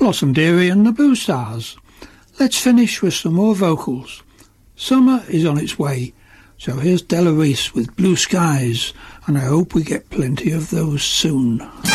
Blossom Dearie and the Blue Stars. Let's finish with some more vocals. Summer is on its way, so here's Della Reese with Blue Skies, and I hope we get plenty of those soon.